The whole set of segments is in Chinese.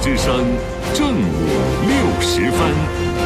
之声正午60分。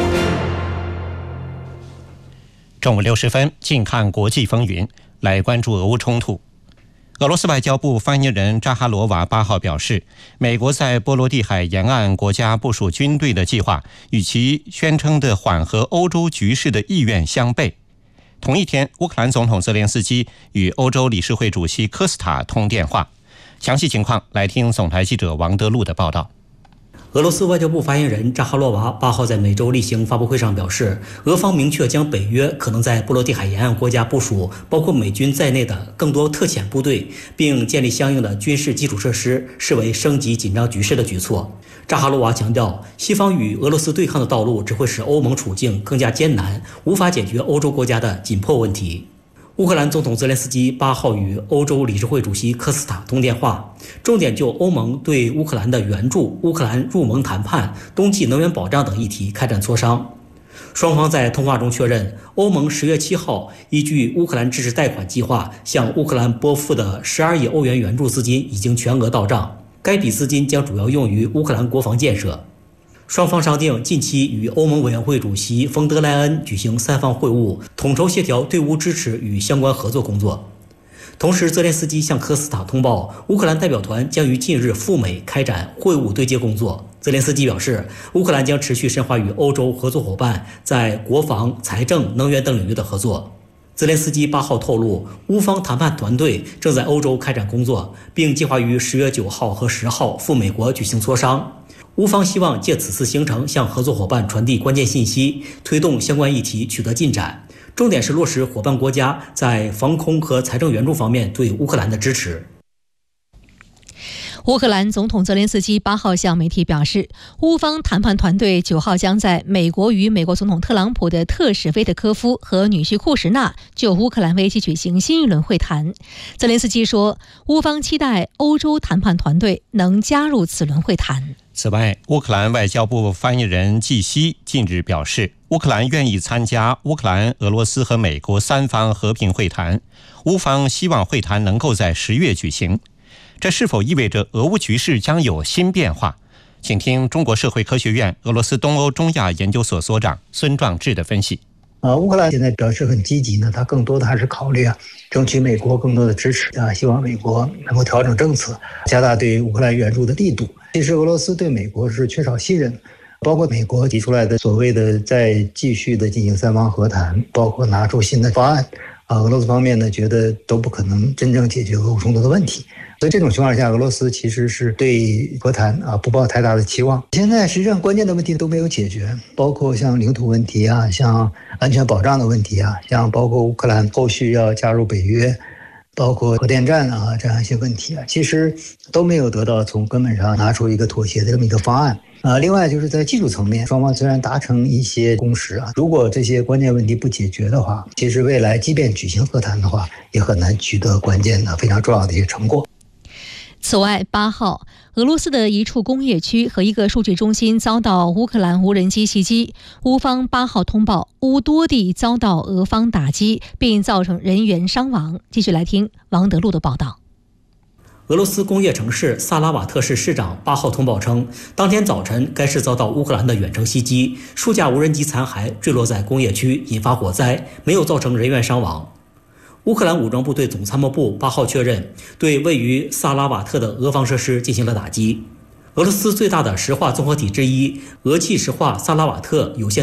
正午60分，近看国际风云，来关注俄乌冲突。俄罗斯外交部发言人扎哈罗娃8号表示，美国在波罗的海沿岸国家部署军队的计划与其宣称的缓和欧洲局势的意愿相悖。同一天，乌克兰总统泽连斯基与欧洲理事会主席科斯塔通电话。详细情况来听总台记者王德禄的报道。 俄罗斯外交部发言人扎哈罗娃8号在美洲例行发布会上表示，俄方明确将北约可能在波罗的海沿岸国家部署包括美军在内的更多特遣部队，并建立相应的军事基础设施，视为升级紧张局势的举措。扎哈罗娃强调，西方与俄罗斯对抗的道路只会使欧盟处境更加艰难，无法解决欧洲国家的紧迫问题。乌克兰总统泽连斯基8号与欧洲理事会主席科斯塔通电话，重点就欧盟对乌克兰的援助、乌克兰入盟谈判、冬季能源保障等议题开展磋商。双方在通话中确认，欧盟10月7号依据乌克兰支持贷款计划向乌克兰拨付的12亿欧元援助资金已经全额到账，该笔资金将主要用于乌克兰国防建设。双方商定近期与欧盟委员会主席冯德莱恩举行3方会晤，统筹协调对乌支持与相关合作工作。同时，泽连斯基向科斯塔通报，乌克兰代表团将于近日赴美开展会晤对接工作。泽连斯基表示，乌克兰将持续深化与欧洲合作伙伴在国防、财政、能源等领域的合作。泽连斯基8号透露，乌方谈判团队正在欧洲开展工作，并计划于10月9号和10号赴美国举行磋商。乌方希望借此次行程向合作伙伴传递关键信息，推动相关议题取得进展。重点是落实伙伴国家在防空和财政援助方面对乌克兰的支持。 乌克兰总统泽连斯基8号向媒体表示，乌方谈判团队9号将在美国与美国总统特朗普的特使菲特科夫和女婿库什纳就乌克兰危机举行新一轮会谈。泽连斯基说，乌方期待欧洲谈判团队能加入此轮会谈。 此外，乌克兰外交部发言人季希近日表示，乌克兰愿意参加乌克兰、俄罗斯和美国3方和平会谈，乌方希望会谈能够在10月举行。这是否意味着俄乌局势将有新变化？请听中国社会科学院俄罗斯东欧中亚研究所所长孙壮志的分析。 乌克兰现在表示很积极呢，他更多的还是考虑争取美国更多的支持希望美国能够调整政策，加大对乌克兰援助的力度。其实俄罗斯对美国是缺少信任，包括美国提出来的所谓的再继续的进行3方和谈，包括拿出新的方案俄罗斯方面呢觉得都不可能真正解决俄乌冲突的问题。所以这种情况下，俄罗斯其实是对和谈不抱太大的期望。现在实际上关键的问题都没有解决，包括像领土问题像安全保障的问题像包括乌克兰后续要加入北约，包括核电站这样一些问题其实都没有得到从根本上拿出一个妥协的这么一个方案。另外就是在技术层面，双方虽然达成一些共识如果这些关键问题不解决的话，其实未来即便举行和谈的话，也很难取得关键的非常重要的一些成果。 此外，8号，俄罗斯的一处工业区和一个数据中心遭到乌克兰无人机袭击。乌方8号通报，乌多地遭到俄方打击，并造成人员伤亡。继续来听王德禄的报道。 俄罗斯工业城市萨拉瓦特市市长8号通报称，当天早晨该市遭到乌克兰的远程袭击，数架无人机残骸坠落在工业区，引发火灾，没有造成人员伤亡。乌克兰武装部队总参谋部8号确认，对位于萨拉瓦特的俄方设施进行了打击。俄罗斯最大的石化综合体之一俄气石化萨拉瓦特有限